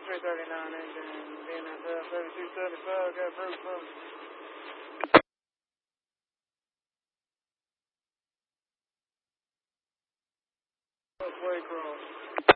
339 engine, DNSF 3275, got approved from. Waycross.